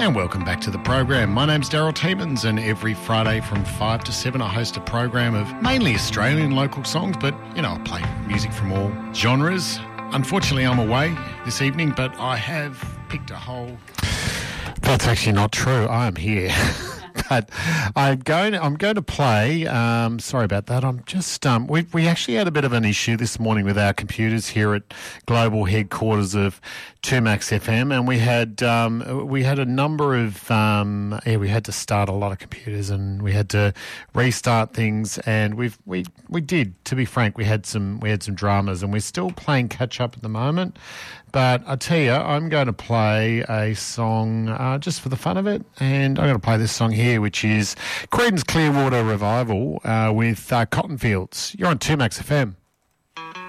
And welcome back to the program. My name's Daryl Tiemans, and every Friday from 5 to 7 I host a program of mainly Australian local songs, but, I play music from all genres. Unfortunately, I'm away this evening, but I have picked a whole... That's actually not true. I am here. But I'm going to play. Sorry about that. I'm just. We actually had a bit of an issue this morning with our computers here at global headquarters of 2Max FM, and we had a number of. We had to start a lot of computers, and we had to restart things, and we did. To be frank, we had some dramas, and we're still playing catch up at the moment. But I tell you, I'm going to play a song just for the fun of it, and I'm going to play this song here, which is Creedence Clearwater Revival with Cotton Fields. You're on 2Max FM.